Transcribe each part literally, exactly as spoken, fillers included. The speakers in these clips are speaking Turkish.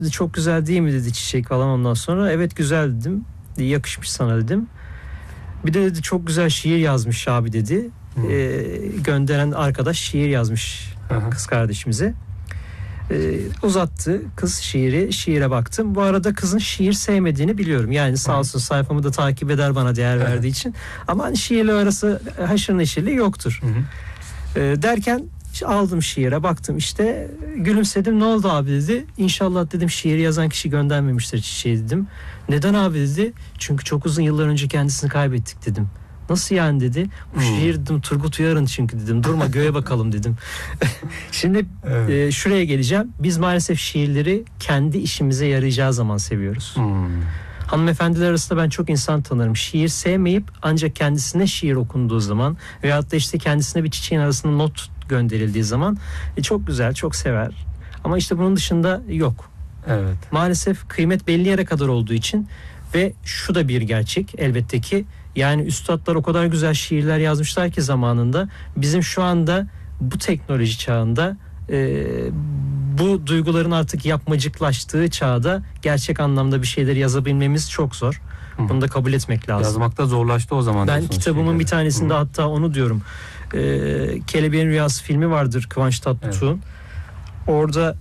dedi, çok güzel değil mi dedi çiçek falan ondan sonra. Evet güzel dedim. Yakışmış sana dedim. Bir de dedi çok güzel şiir yazmış abi dedi. Ee, gönderen arkadaş şiir yazmış Aha. kız kardeşimize. Ee, uzattı kız şiiri. Şiire baktım. Bu arada kızın şiir sevmediğini biliyorum. Yani sağ olsun sayfamı da takip eder bana değer evet. verdiği için. Ama hani şiirle arası haşır neşirli yoktur. Hı hı. Ee, derken aldım şiire baktım işte gülümsedim. Ne oldu abi dedi. İnşallah dedim şiiri yazan kişi göndermemiştir çiçeği dedim. Neden abi dedi. Çünkü çok uzun yıllar önce kendisini kaybettik dedim. Nasıl yani dedi. Bu hmm. şiir dedim Turgut Uyar'ın çünkü dedim. Durma göğe bakalım dedim. Şimdi evet. e, şuraya geleceğim. Biz maalesef şiirleri kendi işimize yarayacağı zaman seviyoruz. Hmm. Hanımefendiler arasında ben çok insan tanırım. Şiir sevmeyip ancak kendisine şiir okunduğu zaman veyahut da işte kendisine bir çiçeğin arasında not gönderildiği zaman e, çok güzel, çok sever. Ama işte bunun dışında yok. Evet. Maalesef kıymet belli yere kadar olduğu için ve şu da bir gerçek elbette ki yani üstadlar o kadar güzel şiirler yazmışlar ki zamanında bizim şu anda bu teknoloji çağında e, bu duyguların artık yapmacıklaştığı çağda gerçek anlamda bir şeyler yazabilmemiz çok zor. Hı. Bunu da kabul etmek lazım. Yazmakta zorlaştı o zaman. Ben kitabımın şeyleri. bir tanesinde Hı. hatta onu diyorum. E, Kelebeğin Rüyası filmi vardır Kıvanç Tatlıtuğ'un. Evet. Orada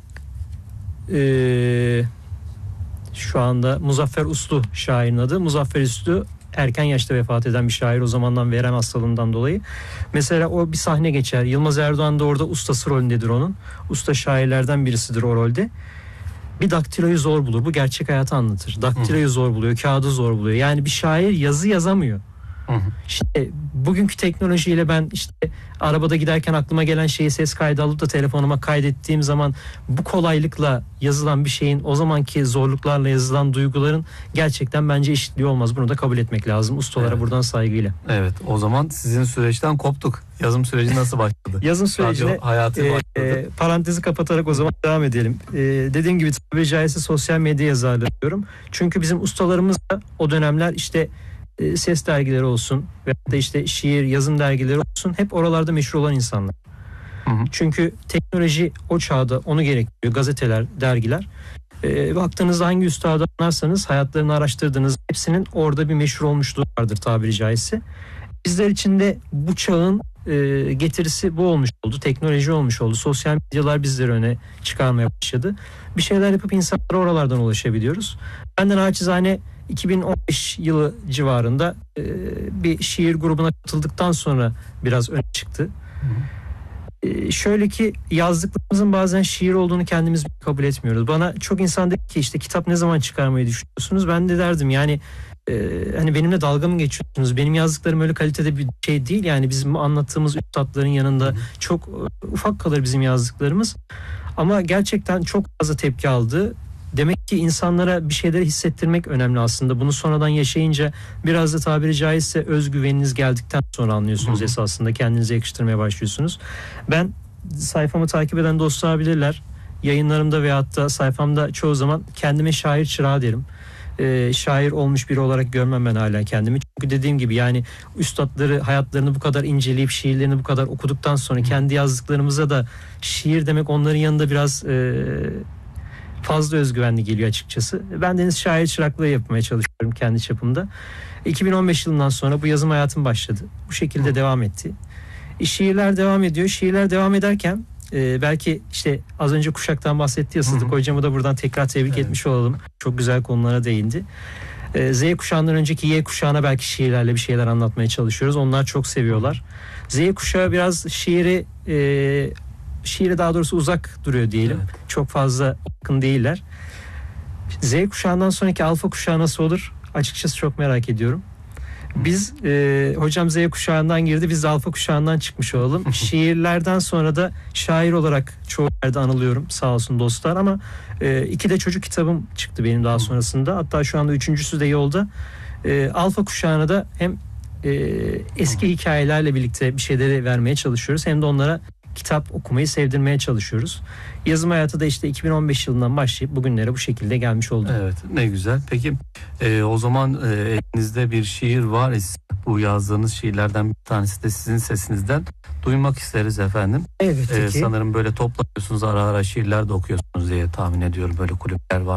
e, şu anda Muzaffer Uslu şairin adı. Muzaffer Uslu erken yaşta vefat eden bir şair o zamandan verem hastalığından dolayı. Mesela o bir sahne geçer. Yılmaz Erdoğan da orada ustası rolündedir onun. Usta şairlerden birisidir o rolde. Bir daktiloyu zor bulur. Bu gerçek hayatı anlatır. Daktiloyu Hı. zor buluyor, kağıdı zor buluyor. Yani bir şair yazı yazamıyor. Hı hı. İşte bugünkü teknolojiyle ben işte arabada giderken aklıma gelen şeyi ses kaydı alıp da telefonuma kaydettiğim zaman bu kolaylıkla yazılan bir şeyin o zamanki zorluklarla yazılan duyguların gerçekten bence eşitliği olmaz. Bunu da kabul etmek lazım. Ustalara evet. buradan saygıyla. Evet, o zaman sizin süreçten koptuk. Yazım süreci nasıl başladı? Yazım sürecine hayatı e, e, parantezi kapatarak o zaman devam edelim. E, dediğim gibi tabiri caizse sosyal medya yazarlığı diyorum. Çünkü bizim ustalarımız da o dönemler işte ses dergileri olsun veya da işte şiir, yazım dergileri olsun hep oralarda meşhur olan insanlar. Hı hı. Çünkü teknoloji o çağda onu gerektiriyor. Gazeteler, dergiler. E, baktığınızda hangi üstadı anlarsanız hayatlarını araştırdığınız hepsinin orada bir meşhur olmuşluğu vardır tabiri caizse. Bizler için de bu çağın e, getirisi bu olmuş oldu. Teknoloji olmuş oldu. Sosyal medyalar bizleri öne çıkarmaya başladı. Bir şeyler yapıp insanlara oralardan ulaşabiliyoruz. Ben de naçizane iki bin on beş yılı civarında e, bir şiir grubuna katıldıktan sonra biraz öne çıktı. E, şöyle ki yazdıklarımızın bazen şiir olduğunu kendimiz kabul etmiyoruz. Bana çok insan dedi ki işte kitap ne zaman çıkarmayı düşünüyorsunuz? Ben de derdim yani e, hani benimle dalga mı geçiyorsunuz? Benim yazdıklarım öyle kalitede bir şey değil. Yani bizim anlattığımız üstadların yanında Hı. çok ufak kalır bizim yazdıklarımız. Ama gerçekten çok fazla tepki aldı. Demek ki insanlara bir şeyleri hissettirmek önemli aslında. Bunu sonradan yaşayınca biraz da tabiri caizse özgüveniniz geldikten sonra anlıyorsunuz Hı-hı. esasında. Kendinize yakıştırmaya başlıyorsunuz. Ben sayfamı takip eden dostlar bilirler. Yayınlarımda veyahut da sayfamda çoğu zaman kendime şair çırağı derim. Ee, şair olmuş biri olarak görmem ben hala kendimi. Çünkü dediğim gibi yani üstadları hayatlarını bu kadar inceleyip şiirlerini bu kadar okuduktan sonra kendi yazdıklarımıza da şiir demek onların yanında biraz... E, fazla özgüvenli geliyor açıkçası. Ben de şair çıraklığı yapmaya çalışıyorum kendi çapımda. iki bin on beş yılından sonra bu yazım hayatım başladı. Bu şekilde Hı. devam etti. E, şiirler devam ediyor. Şiirler devam ederken e, belki işte az önce kuşaktan bahsetti ya Sıddık hocamı da buradan tekrar tebrik evet. etmiş olalım. Çok güzel konulara değindi. E, Z kuşağından önceki Y kuşağına belki şiirlerle bir şeyler anlatmaya çalışıyoruz. Onlar çok seviyorlar. Z kuşağı biraz şiiri e, şiire daha doğrusu uzak duruyor diyelim. Evet. Çok fazla yakın değiller. Z kuşağından sonraki alfa kuşağı nasıl olur? Açıkçası çok merak ediyorum. Biz e, hocam Z kuşağından girdi. Biz de alfa kuşağından çıkmış olalım. Şiirlerden sonra da şair olarak çoğu yerde anılıyorum. Sağ olsun dostlar ama e, iki de çocuk kitabım çıktı benim daha sonrasında. Hatta şu anda üçüncüsü de yolda. E, alfa kuşağına da hem e, eski hikayelerle birlikte bir şeyleri vermeye çalışıyoruz. Hem de onlara kitap okumayı sevdirmeye çalışıyoruz. Yazım hayatı da işte iki bin on beş yılından başlayıp bugünlere bu şekilde gelmiş oldu. Evet, ne güzel. Peki e, o zaman e, elinizde bir şiir var ise bu yazdığınız şiirlerden bir tanesi de sizin sesinizden duymak isteriz efendim. Evet. E, sanırım böyle toplanıyorsunuz ara ara şiirler de okuyorsunuz diye tahmin ediyorum. Böyle kulüpler var.